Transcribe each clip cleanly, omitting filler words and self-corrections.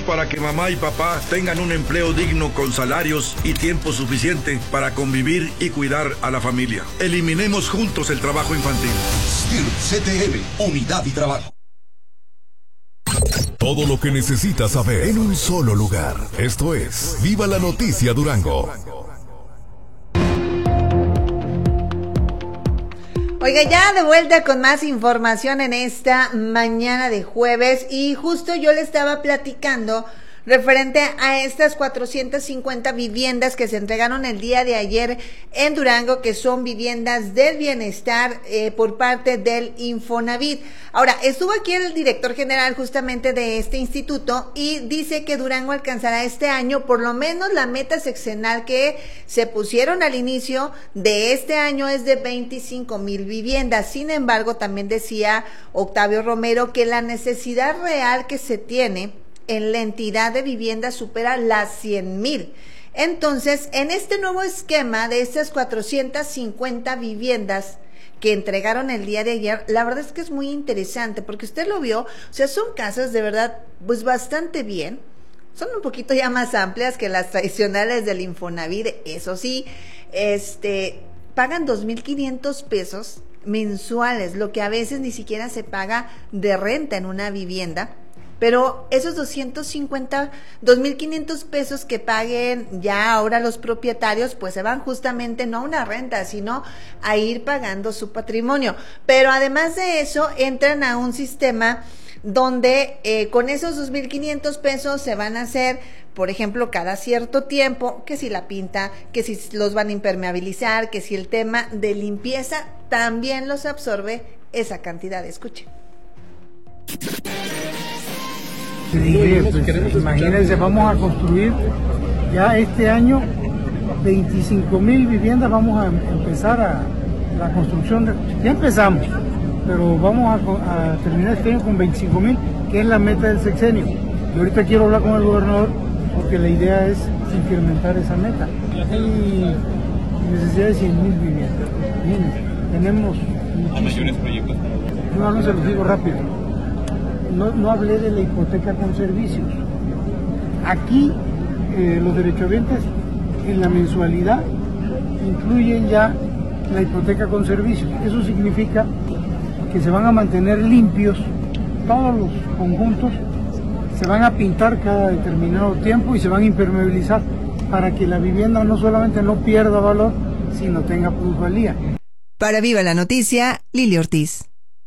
para que mamá y papá tengan un empleo digno con salarios y tiempo suficiente para convivir y cuidar a la familia. Eliminemos juntos el trabajo infantil. STIR CTM, Unidad y Trabajo. Todo lo que necesitas saber en un solo lugar. Esto es Viva la Noticia Durango. Oiga, ya de vuelta con más información en esta mañana de jueves, y justo yo le estaba platicando referente a estas 450 viviendas que se entregaron el día de ayer en Durango, que son viviendas del bienestar por parte del Infonavit. Ahora, estuvo aquí el director general justamente de este instituto y dice que Durango alcanzará este año por lo menos la meta sexenal que se pusieron al inicio de este año, es de 25,000 viviendas. Sin embargo, también decía Octavio Romero que la necesidad real que se tiene en la entidad de vivienda supera las 100,000. Entonces, en este nuevo esquema de estas 450 viviendas que entregaron el día de ayer, la verdad es que es muy interesante, porque usted lo vio, o sea, son casas de verdad, pues bastante bien, son un poquito ya más amplias que las tradicionales del Infonavit, eso sí, pagan 2,500 pesos mensuales, lo que a veces ni siquiera se paga de renta en una vivienda. Pero esos 2,500 pesos que paguen ya ahora los propietarios, pues se van justamente no a una renta, sino a ir pagando su patrimonio. Pero además de eso, entran a un sistema donde con esos 2,500 pesos se van a hacer, por ejemplo, cada cierto tiempo, que si la pinta, que si los van a impermeabilizar, que si el tema de limpieza también los absorbe esa cantidad. Escuche. Dije, pues, imagínense, vamos a construir ya este año 25,000 viviendas, vamos a empezar la construcción, ya empezamos, pero vamos a terminar este año con 25,000, que es la meta del sexenio. Y ahorita quiero hablar con el gobernador porque la idea es incrementar esa meta. Hay necesidad de 100,000 viviendas. Miren, tenemos mayores proyectos. No se los digo rápido. No hablé de la hipoteca con servicios. Aquí los derechohabientes en la mensualidad incluyen ya la hipoteca con servicios. Eso significa que se van a mantener limpios todos los conjuntos, se van a pintar cada determinado tiempo y se van a impermeabilizar para que la vivienda no solamente no pierda valor, sino tenga plusvalía. Para Viva la Noticia, Lili Ortiz.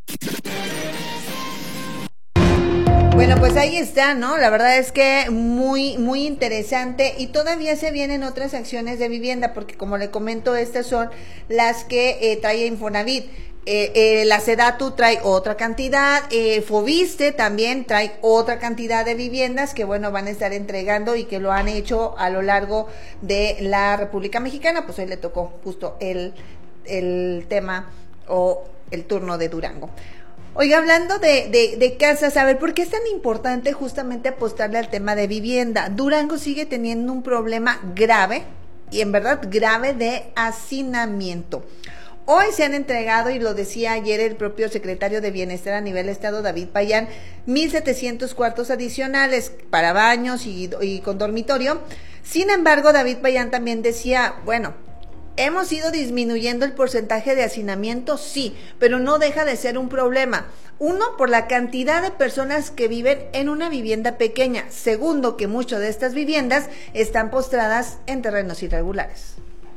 Bueno, pues ahí está, ¿no? La verdad es que muy, muy interesante, y todavía se vienen otras acciones de vivienda, porque como le comento, estas son las que trae Infonavit. La Sedatu trae otra cantidad, Foviste también trae otra cantidad de viviendas que, bueno, van a estar entregando y que lo han hecho a lo largo de la República Mexicana. Pues hoy le tocó justo el tema o el turno de Durango. Oiga, hablando de casas, a ver, ¿por qué es tan importante justamente apostarle al tema de vivienda? Durango sigue teniendo un problema grave, y en verdad grave, de hacinamiento. Hoy se han entregado, y lo decía ayer el propio secretario de Bienestar a nivel estado, David Payán, 1,700 cuartos adicionales para baños y con dormitorio. Sin embargo, David Payán también decía, bueno, hemos ido disminuyendo el porcentaje de hacinamiento, sí, pero no deja de ser un problema. Uno, por la cantidad de personas que viven en una vivienda pequeña. Segundo, que muchas de estas viviendas están postradas en terrenos irregulares.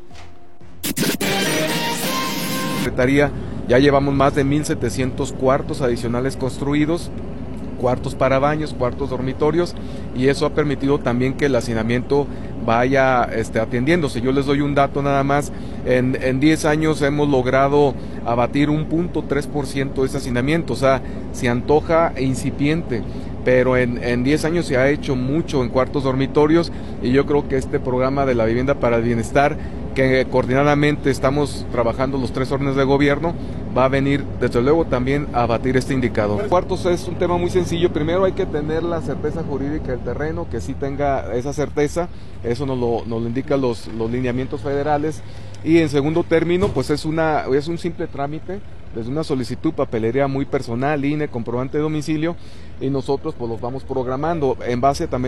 Secretaría, ya llevamos más de 1,700 cuartos adicionales construidos, cuartos para baños, cuartos dormitorios, y eso ha permitido también que el hacinamiento vaya atendiéndose. Yo les doy un dato nada más, en 10 años hemos logrado abatir 1,3% de ese hacinamiento, o sea, se antoja incipiente, pero en 10 años se ha hecho mucho en cuartos dormitorios, y yo creo que este programa de la vivienda para el bienestar, que coordinadamente estamos trabajando los 3 órdenes de gobierno, va a venir desde luego también a abatir este indicador. Cuartos es un tema muy sencillo. Primero hay que tener la certeza jurídica del terreno, que sí tenga esa certeza, eso nos lo indican los lineamientos federales, y en segundo término pues es un simple trámite, desde una solicitud, papelería muy personal, INE, comprobante de domicilio, y nosotros pues los vamos programando en base también